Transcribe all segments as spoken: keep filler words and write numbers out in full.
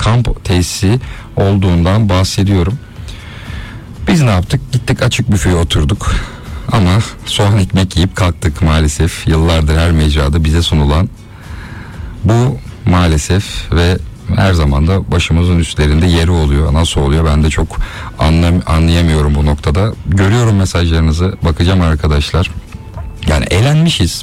kamp tesisi olduğundan bahsediyorum. Biz ne yaptık? Gittik açık büfeye oturduk. Ama soğan ekmek yiyip kalktık maalesef. Yıllardır her mecrada bize sunulan bu maalesef ve her zaman da başımızın üstlerinde yeri oluyor. Nasıl oluyor ben de çok anlam anlayamıyorum bu noktada. Görüyorum mesajlarınızı, bakacağım arkadaşlar. Yani eğlenmişiz.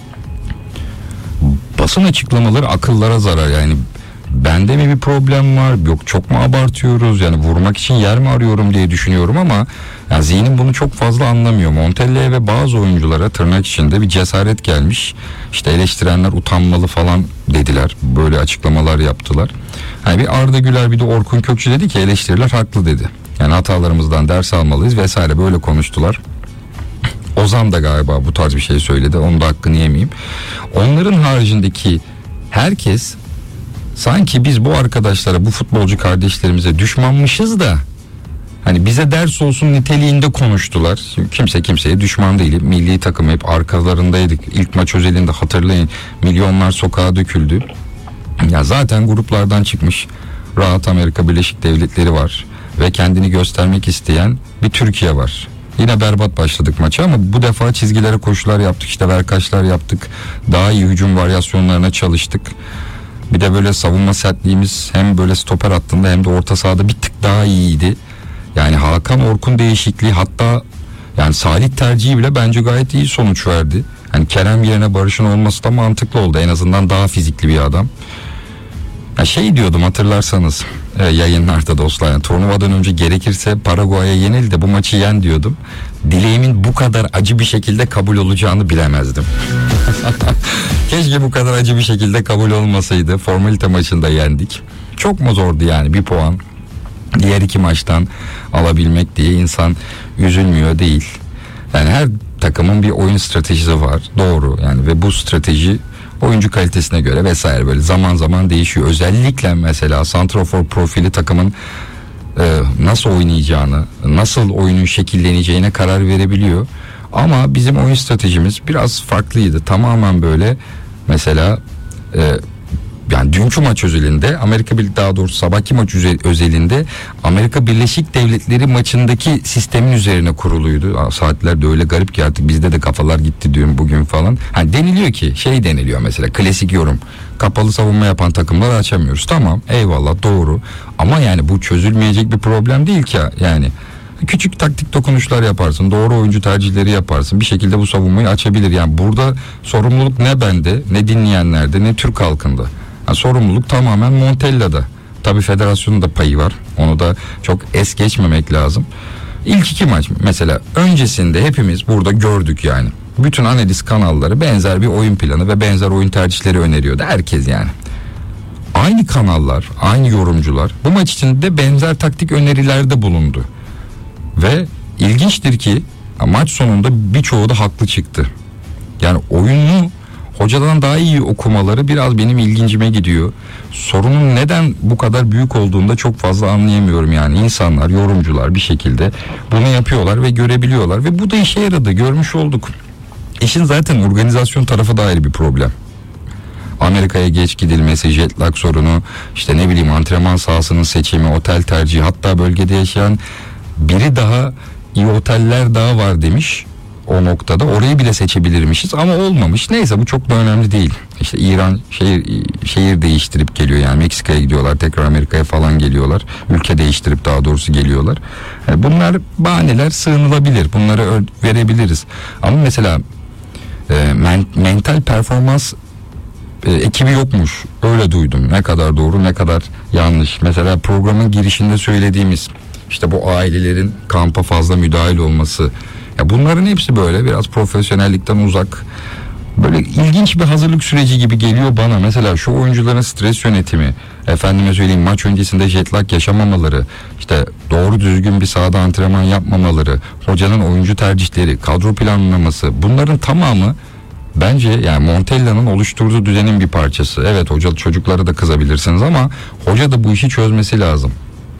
Basın açıklamaları akıllara zarar yani. Bende mi bir problem var? Yok çok mu abartıyoruz? Yani vurmak için yer mi arıyorum diye düşünüyorum ama yani zihnim bunu çok fazla anlamıyor. Montella'ya ve bazı oyunculara tırnak içinde bir cesaret gelmiş. İşte eleştirenler utanmalı falan dediler. Böyle açıklamalar yaptılar. Hani bir Arda Güler bir de Orkun Kökçü dedi ki eleştiriler haklı dedi. Yani hatalarımızdan ders almalıyız vesaire böyle konuştular. Ozan da galiba bu tarz bir şey söyledi. Onun da hakkını yemeyeyim. Onların haricindeki herkes sanki biz bu arkadaşlara, bu futbolcu kardeşlerimize düşmanmışız da hani bize ders olsun niteliğinde konuştular. Kimse kimseye düşman değil. Milli takım hep arkalarındaydık. İlk maç özelinde hatırlayın. Milyonlar sokağa döküldü. Ya zaten gruplardan çıkmış rahat Amerika Birleşik Devletleri var ve kendini göstermek isteyen bir Türkiye var. Yine berbat başladık maça ama bu defa çizgilere koşular yaptık, işte verkaçlar yaptık. Daha iyi hücum varyasyonlarına çalıştık. Bir de böyle savunma sertliğimiz hem böyle stoper hattında hem de orta sahada bir tık daha iyiydi. Yani Hakan Orkun değişikliği, hatta yani Salih tercihi bile bence gayet iyi sonuç verdi. Yani Kerem yerine Barış'ın olması da mantıklı oldu. En azından daha fizikli bir adam. Ya şey diyordum hatırlarsanız e, yayınlarda dostlar, yani turnuvadan önce gerekirse Paraguay'a yenil de bu maçı yen diyordum. Dileğimin bu kadar acı bir şekilde kabul olacağını bilemezdim. Keşke bu kadar acı bir şekilde kabul olmasaydı. Formalite maçında yendik. Çok mu zordu yani bir puan diğer iki maçtan alabilmek diye insan üzülmüyor değil. Yani her takımın bir oyun stratejisi var. Doğru yani ve bu strateji oyuncu kalitesine göre vesaire böyle zaman zaman değişiyor. Özellikle mesela santrafor profili takımın e, nasıl oynayacağını, nasıl oyunun şekilleneceğine karar verebiliyor. Ama bizim oyun stratejimiz biraz farklıydı. Tamamen böyle mesela e, yani dünkü maç özelinde Amerika bir daha doğrusu sabahki maç özelinde Amerika Birleşik Devletleri maçındaki sistemin üzerine kuruluydu. Saatler de öyle garip ki artık bizde de kafalar gitti diyorum bugün falan. Hani deniliyor ki şey deniliyor mesela klasik yorum. Kapalı savunma yapan takımları açamıyoruz. Tamam eyvallah doğru. Ama yani bu çözülmeyecek bir problem değil ki yani. Küçük taktik dokunuşlar yaparsın, doğru oyuncu tercihleri yaparsın, bir şekilde bu savunmayı açabilir. Yani burada sorumluluk ne bende, ne dinleyenlerde, ne Türk halkında. Yani sorumluluk tamamen Montella'da. Tabii federasyonun da payı var. Onu da çok es geçmemek lazım. İlk iki maç mesela öncesinde hepimiz burada gördük yani. Bütün analiz kanalları benzer bir oyun planı ve benzer oyun tercihleri öneriyordu. Herkes yani. Aynı kanallar, aynı yorumcular bu maç için de benzer taktik önerilerde bulundu. Ve ilginçtir ki maç sonunda birçoğu da haklı çıktı. Yani oyunu hocadan daha iyi okumaları biraz benim ilgincime gidiyor. Sorunun neden bu kadar büyük olduğunu da çok fazla anlayamıyorum yani. İnsanlar, yorumcular bir şekilde bunu yapıyorlar ve görebiliyorlar ve bu da işe yaradı, görmüş olduk. İşin zaten organizasyon tarafı da ayrı bir problem. Amerika'ya geç gidilmesi, jet lag sorunu, işte ne bileyim antrenman sahasının seçimi, otel tercihi, hatta bölgede yaşayan biri daha iyi oteller daha var demiş. O noktada orayı bile seçebilirmişiz ama olmamış. Neyse bu çok da önemli değil. İşte İran şehir şehir değiştirip geliyor yani Meksika'ya gidiyorlar, tekrar Amerika'ya falan geliyorlar. Ülke değiştirip daha doğrusu geliyorlar. Yani bunlar bahaneler, sığınılabilir. Bunları verebiliriz. Ama mesela e, men, mental performans e, ekibi yokmuş. Öyle duydum. Ne kadar doğru, ne kadar yanlış. Mesela programın girişinde söylediğimiz işte bu ailelerin kampa fazla müdahil olması. Ya bunların hepsi böyle biraz profesyonellikten uzak. Böyle ilginç bir hazırlık süreci gibi geliyor bana. Mesela şu oyuncuların stres yönetimi, efendime söyleyeyim maç öncesinde jet lag yaşamamaları, işte doğru düzgün bir sahada antrenman yapmamaları, hocanın oyuncu tercihleri, kadro planlaması, bunların tamamı bence yani Montella'nın oluşturduğu düzenin bir parçası. Evet hoca çocuklara da kızabilirsiniz ama hoca da bu işi çözmesi lazım.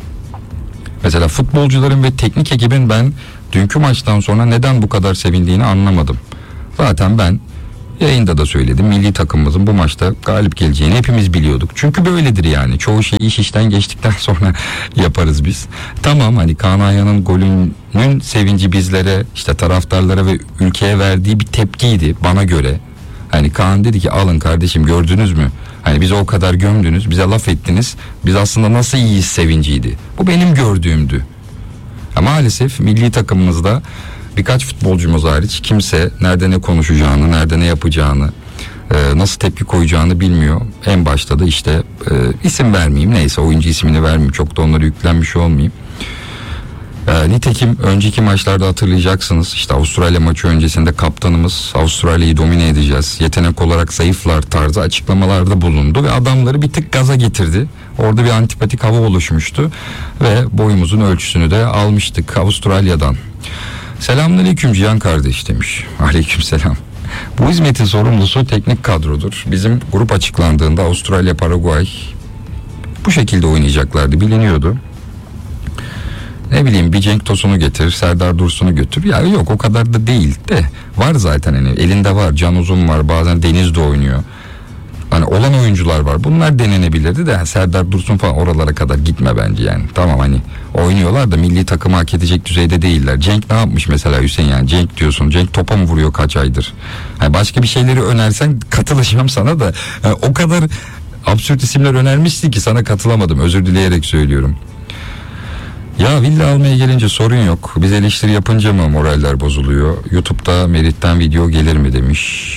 Mesela futbolcuların ve teknik ekibin ben dünkü maçtan sonra neden bu kadar sevindiğini anlamadım. Zaten ben Yayında da söyledim. Milli takımımızın bu maçta galip geleceğini hepimiz biliyorduk. Çünkü böyledir yani. Çoğu şeyi iş işten geçtikten sonra yaparız biz. Tamam, hani Kaan Ayhan'ın golünün sevinci bizlere, işte taraftarlara ve ülkeye verdiği bir tepkiydi bana göre. Hani Kaan dedi ki alın kardeşim, gördünüz mü? Hani bizi o kadar gömdünüz, bize laf ettiniz. Biz aslında nasıl iyiyiz sevinciydi. Bu benim gördüğümdü. Ha, maalesef milli takımımızda birkaç futbolcumuz hariç kimse nerede ne konuşacağını, nerede ne yapacağını, e, nasıl tepki koyacağını bilmiyor. En başta da işte e, isim vermeyeyim, neyse oyuncu ismini vermeyeyim, çok da onlara yüklenmiş olmayayım. E, nitekim önceki maçlarda hatırlayacaksınız, işte Avustralya maçı öncesinde kaptanımız Avustralya'yı domine edeceğiz, yetenek olarak zayıflar tarzı açıklamalarda bulundu ve adamları bir tık gaza getirdi. Orada bir antipatik hava oluşmuştu ve boyumuzun ölçüsünü de almıştık Avustralya'dan. Selamünaleyküm Cihan kardeş demiş. Aleykümselam. Bu hizmetin sorumlusu teknik kadrodur. Bizim grup açıklandığında Avustralya, Paraguay bu şekilde oynayacaklardı, biliniyordu. Ne bileyim, bir Cenk Tosun'u getir, Serdar Dursun'u götür. Ya yok, o kadar da değil de var zaten, hani elinde var. Can Uzun var, bazen Deniz de oynuyor. Hani olan oyuncular var. Bunlar denenebilirdi de Serdar Dursun falan oralara kadar gitme bence yani. Tamam, hani oynuyorlar da milli takımı hak edecek düzeyde değiller. Cenk ne yapmış mesela Hüseyin yani? Cenk diyorsun. Cenk topa mı vuruyor kaç aydır? Yani başka bir şeyleri önersen katılacağım sana da. Yani o kadar absürt isimler önermişsin ki sana katılamadım. Özür dileyerek söylüyorum. Ya villa almaya gelince sorun yok. Biz eleştiri yapınca mı moraller bozuluyor? YouTube'da Merit'ten video gelir mi demiş.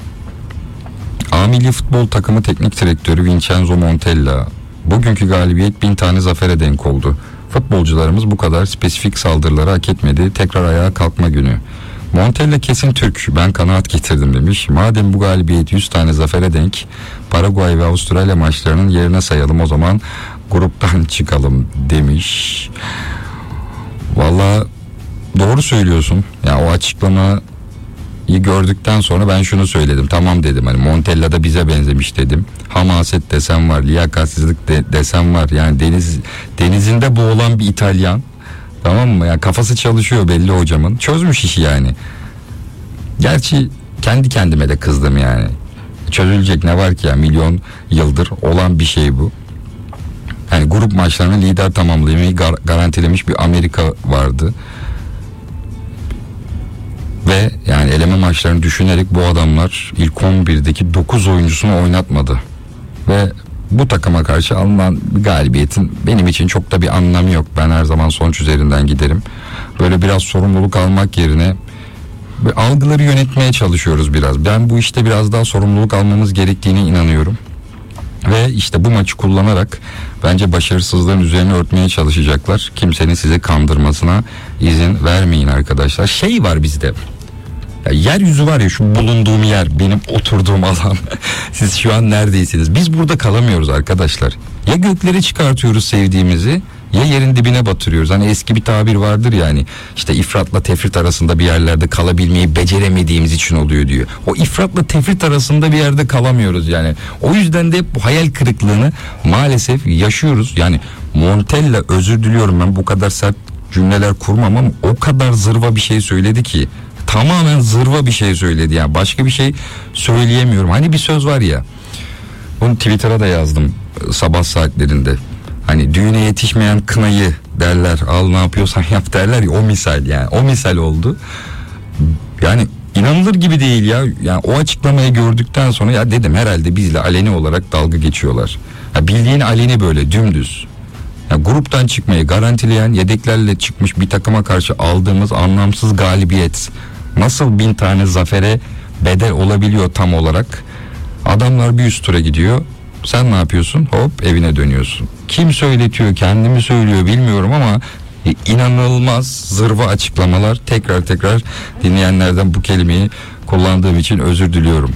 A Milli Futbol Takımı Teknik Direktörü Vincenzo Montella, bugünkü galibiyet bin tane zafere denk oldu. Futbolcularımız bu kadar spesifik saldırıları hak etmedi. Tekrar ayağa kalkma günü. Montella kesin Türk, ben kanaat getirdim demiş. Madem bu galibiyet yüz tane zafere denk, Paraguay ve Avustralya maçlarının yerine sayalım, o zaman gruptan çıkalım demiş. Vallahi doğru söylüyorsun. Ya yani o açıklama gördükten sonra ben şunu söyledim. Tamam dedim, hani Montella da bize benzemiş dedim. Hamaset desem var, liyakatsizlik de, desem var. Yani deniz denizinde boğulan bir İtalyan. Tamam mı? Yani kafası çalışıyor belli hocamın. Çözmüş işi yani. Gerçi kendi kendime de kızdım yani. Çözülecek ne var ki ya, milyon yıldır olan bir şey bu. Yani grup maçlarını lider tamamlamayı gar- garantilemiş bir Amerika vardı. Ve yani eleme maçlarını düşünerek bu adamlar ilk on birdeki dokuz oyuncusunu oynatmadı. Ve bu takıma karşı alınan bir galibiyetin benim için çok da bir anlamı yok. Ben her zaman sonuç üzerinden giderim. Böyle biraz sorumluluk almak yerine algıları yönetmeye çalışıyoruz biraz. Ben bu işte biraz daha sorumluluk almamız gerektiğine inanıyorum. Ve işte bu maçı kullanarak bence başarısızlığın üzerine örtmeye çalışacaklar. Kimsenin sizi kandırmasına izin vermeyin arkadaşlar. Şey var bizde. Ya yeryüzü var ya, şu bulunduğum yer, benim oturduğum alan. Siz şu an neredeysiniz? Biz burada kalamıyoruz arkadaşlar. Ya göklere çıkartıyoruz sevdiğimizi, ya yerin dibine batırıyoruz. Hani eski bir tabir vardır yani, işte ifratla tefrit arasında bir yerlerde kalabilmeyi beceremediğimiz için oluyor diyor. O ifratla tefrit arasında bir yerde kalamıyoruz yani. O yüzden de hep bu hayal kırıklığını maalesef yaşıyoruz. Yani Montella, özür diliyorum, ben bu kadar sert cümleler kurmam ama o kadar zırva bir şey söyledi ki. Tamamen zırva bir şey söyledi yani, başka bir şey söyleyemiyorum. Hani bir söz var ya, bunu Twitter'a da yazdım sabah saatlerinde. Hani düğüne yetişmeyen kınayı derler, al ne yapıyorsan yap derler ya, o misal yani, o misal oldu. Yani inanılır gibi değil ya. Yani o açıklamayı gördükten sonra ya dedim, herhalde bizle aleni olarak dalga geçiyorlar. Ya bildiğin aleni böyle dümdüz. Ya gruptan çıkmayı garantileyen, yedeklerle çıkmış bir takıma karşı aldığımız anlamsız galibiyet nasıl bin tane zafere bedel olabiliyor tam olarak? Adamlar bir üst tura gidiyor. Sen ne yapıyorsun? Hop evine dönüyorsun. Kim söyletiyor, kendi mi söylüyor bilmiyorum ama inanılmaz zırva açıklamalar. Tekrar tekrar dinleyenlerden bu kelimeyi kullandığım için özür diliyorum.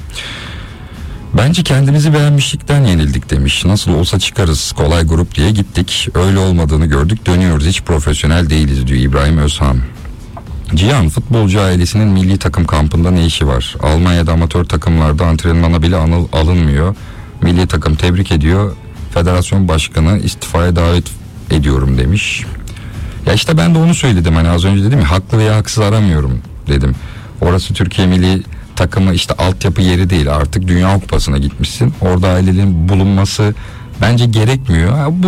Bence kendimizi beğenmişlikten yenildik demiş. Nasıl olsa çıkarız, kolay grup diye gittik. Öyle olmadığını gördük, dönüyoruz, hiç profesyonel değiliz diyor İbrahim Özhan. Cihan, futbolcu ailesinin milli takım kampında ne işi var? Almanya'da amatör takımlarda antrenmana bile anıl, alınmıyor. Milli takım tebrik ediyor. Federasyon başkanı istifaya davet ediyorum demiş. Ya işte ben de onu söyledim, hani az önce dedim ya, haklı veya haksız aramıyorum dedim. Orası Türkiye milli takımı işte altyapı yeri değil, artık Dünya Kupası'na gitmişsin. Orada ailelerin bulunması bence gerekmiyor. Ha, bu